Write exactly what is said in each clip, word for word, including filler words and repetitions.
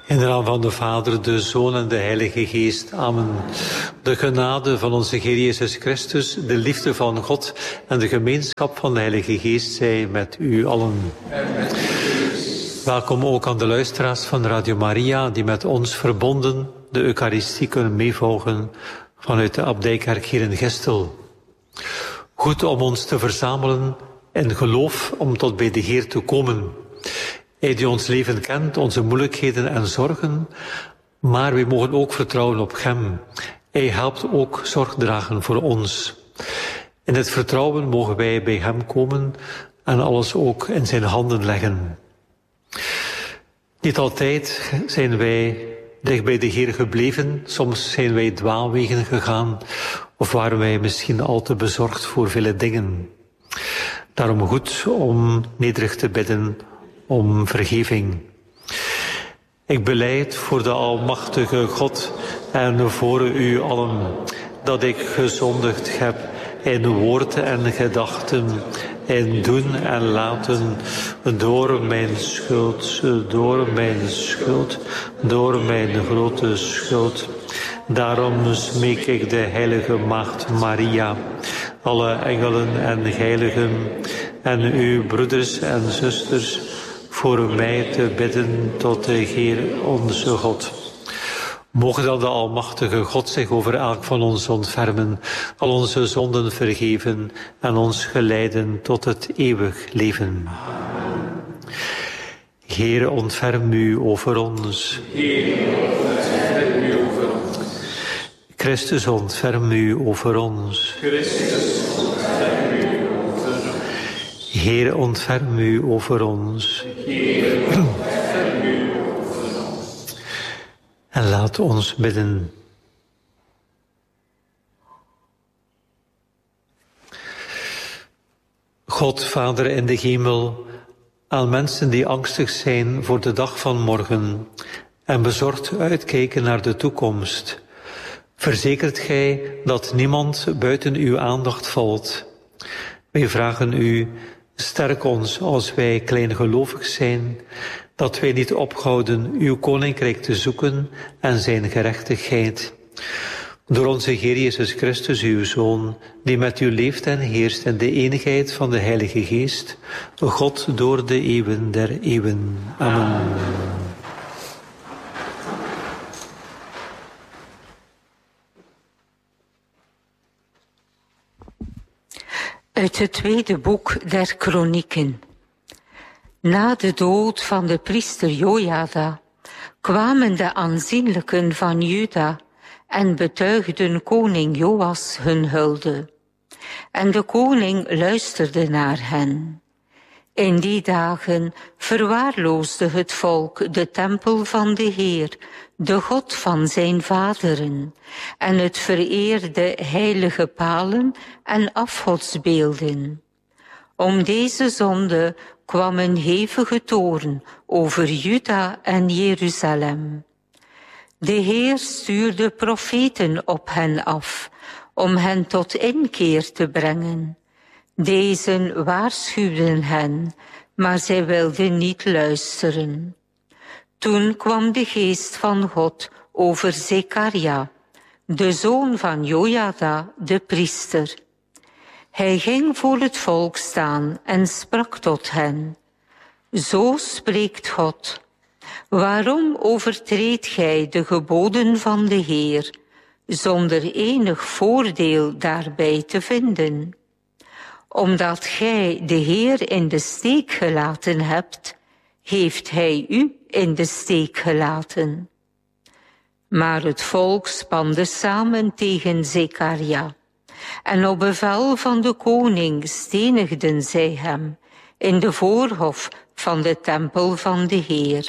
In de naam van de Vader, de Zoon en de Heilige Geest. Amen. De genade van onze Heer Jezus Christus, de liefde van God en de gemeenschap van de Heilige Geest zij met u allen. Welkom ook aan de luisteraars van Radio Maria die met ons verbonden de Eucharistie kunnen meevolgen vanuit de Abdijkerk hier in Gestel. Goed om ons te verzamelen in geloof om tot bij de Heer te komen. Hij die ons leven kent, onze moeilijkheden en zorgen, maar wij mogen ook vertrouwen op hem. Hij helpt ook zorg dragen voor ons. In het vertrouwen mogen wij bij hem komen en alles ook in zijn handen leggen. Niet altijd zijn wij dicht bij de Heer gebleven. Soms zijn wij dwaalwegen gegaan of waren wij misschien al te bezorgd voor vele dingen. Daarom goed om nederig te bidden om vergeving. Ik belijd voor de Almachtige God en voor u allen dat ik gezondigd heb in woord en gedachten, in doen en laten, door mijn schuld, door mijn schuld, door mijn grote schuld. Daarom smeek ik de heilige Maagd Maria, alle engelen en heiligen en uw broeders en zusters, voor mij te bidden tot de Heer onze God. Mogen dan de Almachtige God zich over elk van ons ontfermen, al onze zonden vergeven en ons geleiden tot het eeuwig leven. Heer, ontferm u over ons. Heer, ontferm u over ons. Christus, ontferm u over ons. Christus, ontferm u over ons. Heer, ontferm u over ons. Heer, ontferm u over ons. En laat ons bidden. God, Vader in de hemel, aan mensen die angstig zijn voor de dag van morgen en bezorgd uitkijken naar de toekomst, verzekert gij dat niemand buiten uw aandacht valt. Wij vragen u, sterk ons als wij kleingelovig zijn, dat wij niet ophouden uw koninkrijk te zoeken en zijn gerechtigheid. Door onze Heer Jezus Christus, uw Zoon, die met u leeft en heerst in de enigheid van de Heilige Geest, God door de eeuwen der eeuwen. Amen. Uit het tweede boek der Kronieken. Na de dood van de priester Jojada kwamen de aanzienlijken van Juda en betuigden koning Joas hun hulde. En de koning luisterde naar hen. In die dagen verwaarloosde het volk de tempel van de Heer, de God van zijn vaderen, en het vereerde heilige palen en afgodsbeelden. Om deze zonde kwam een hevige toorn over Juda en Jeruzalem. De Heer stuurde profeten op hen af, om hen tot inkeer te brengen. Deze waarschuwden hen, maar zij wilden niet luisteren. Toen kwam de geest van God over Zekaria, de zoon van Jojada, de priester. Hij ging voor het volk staan en sprak tot hen. Zo spreekt God. Waarom overtreedt gij de geboden van de Heer, zonder enig voordeel daarbij te vinden? Omdat gij de Heer in de steek gelaten hebt, heeft hij u in de steek gelaten. Maar het volk spande samen tegen Zekaria, en op bevel van de koning stenigden zij hem in de voorhof van de tempel van de Heer.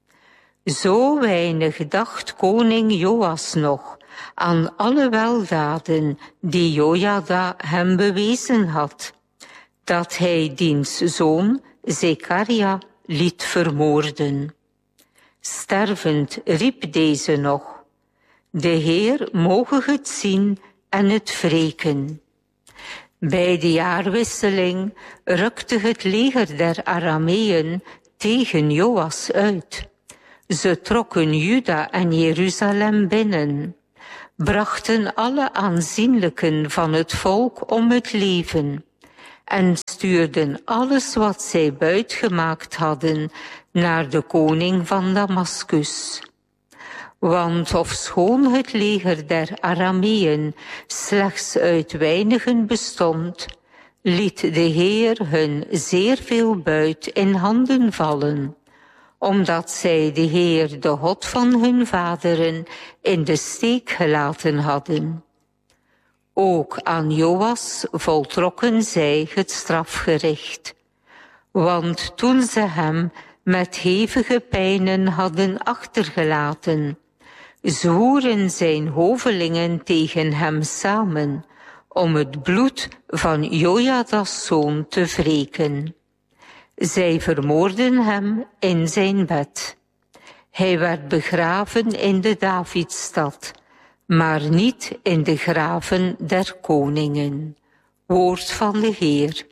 Zo weinig dacht koning Joas nog aan alle weldaden die Jojada hem bewezen had, dat hij diens zoon Zekaria liet vermoorden. Stervend riep deze nog: de Heer moge het zien en het wreken. Bij de jaarwisseling rukte het leger der Arameeën tegen Joas uit. Ze trokken Juda en Jeruzalem binnen, brachten alle aanzienlijken van het volk om het leven en stuurden alles wat zij buitgemaakt hadden naar de koning van Damaskus. Want ofschoon het leger der Arameeën slechts uit weinigen bestond, liet de Heer hun zeer veel buit in handen vallen, omdat zij de Heer, de God van hun vaderen, in de steek gelaten hadden. Ook aan Joas voltrokken zij het strafgericht. Want toen ze hem met hevige pijnen hadden achtergelaten, zwoeren zijn hovelingen tegen hem samen, om het bloed van Jojadas zoon te wreken. Zij vermoordden hem in zijn bed. Hij werd begraven in de Davidstad, maar niet in de graven der koningen. Woord van de Heer.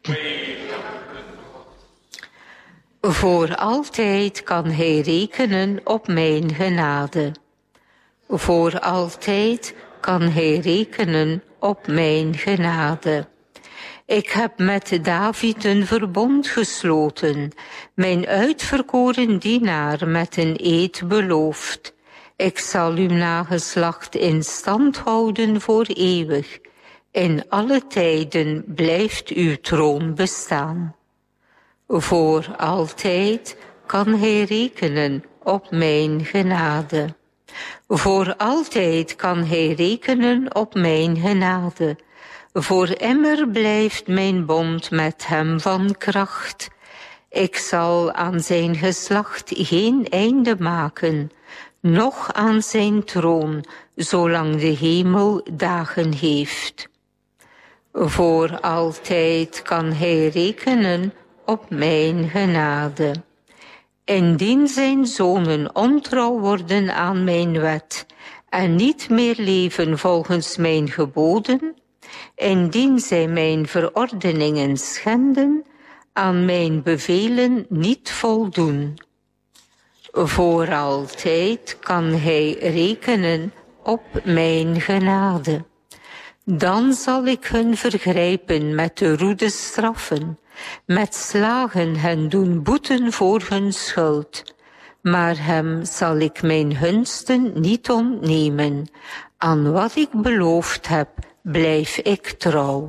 Voor altijd kan hij rekenen op mijn genade. Voor altijd kan hij rekenen op mijn genade. Ik heb met David een verbond gesloten, mijn uitverkoren dienaar met een eed beloofd. Ik zal uw nageslacht in stand houden voor eeuwig. In alle tijden blijft uw troon bestaan. Voor altijd kan hij rekenen op mijn genade. Voor altijd kan hij rekenen op mijn genade. Voor immer blijft mijn bond met hem van kracht. Ik zal aan zijn geslacht geen einde maken, noch aan zijn troon, zolang de hemel dagen heeft. Voor altijd kan hij rekenen op mijn genade. Indien zijn zonen ontrouw worden aan mijn wet en niet meer leven volgens mijn geboden, indien zij mijn verordeningen schenden, aan mijn bevelen niet voldoen. Voor altijd kan hij rekenen op mijn genade. Dan zal ik hun vergrijpen met de roede straffen, met slagen hen doen boeten voor hun schuld. Maar hem zal ik mijn gunsten niet ontnemen. Aan wat ik beloofd heb, blijf ik trouw.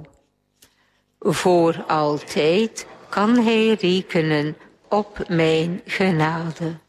Voor altijd kan hij rekenen op mijn genade.